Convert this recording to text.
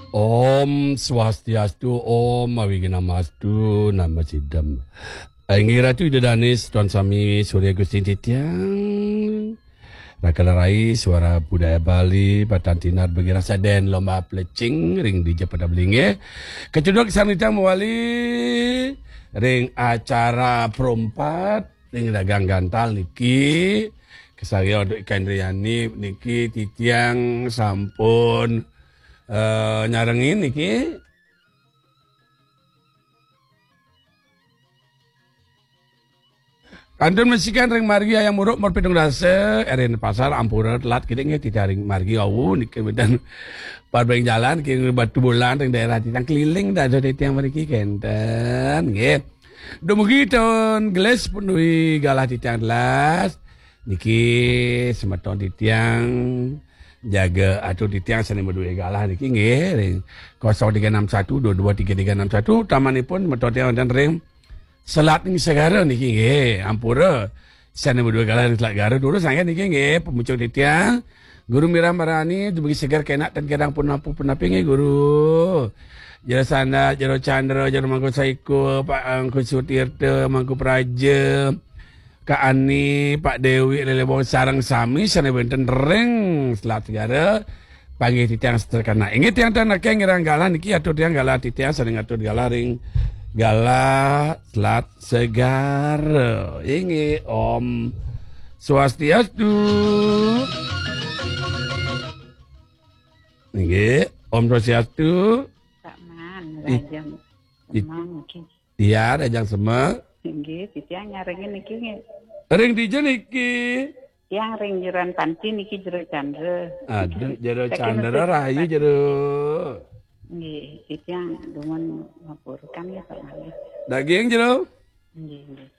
Om Swastiastu, Om Awiginamastu, Nama Sidam. Ngira tu ida danis Tuan Sami Surya Gusti Titiang. Rakalarai suara budaya Bali Batan Tinar bagi rasa den lomba plecing ring di Jepada Belinge. Kecuduk sanitang mewali ring acara perompat ring dagang gantal niki. Kesaya untuk ikan riani niki Titiang sampun nyarengin niki. Kandun mesikan ring margi ayam muruk morpidung rasa erin pasar ampura telat kita nge tidak ring margi awu niki dan parbeng jalan kini batu bulan ring daerah titang keliling dah jadi tiang margi kenten nge. Dumugi tahun gelas penuhi galah titiang gelas niki semeton titiang jaga atau titiang seni berdua galah niki nge ring 0361 223361 tamanipun semeton tiang dan ring selat ni segara niki nggih ampura sana berdua galah selat gara dulu sangat niki nggih pemuncul titiang guru Miram Marani tu bagi segar kenak dan kadang pun napu penapi nggih guru jero sana jero Chandra jero Mangku Saiko Pak Angku Sutirta Mangku Praja Kak Ani Pak Dewi Lele Bawang Sarang Sami sana benten ring selat segara panggil titiang seterkana ingat tiang tan nak ngirang galah niki atur tiang galah titiang sering atur galah ring Gala Selat Segara. Ini Om Swastiastu. Ini Om Swastiastu. Sakman, rajang semang iki. Iya, rajang semang. Nggih, titiang nyaringin niki nggih. Ring dije niki. Tiang ring jeroan panci niki jero Chandra. Aduh, jero Chandra rahayu jero. Nggih, titiang dumun ngapurkan ya Pak Mali. Daging jero. Nggih, nggih.